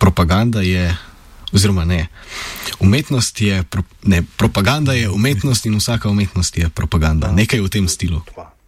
propaganda je, oziroma ne, umetnost je, propaganda je umetnost in vsaka umetnost je propaganda. Nekaj v tem stilu.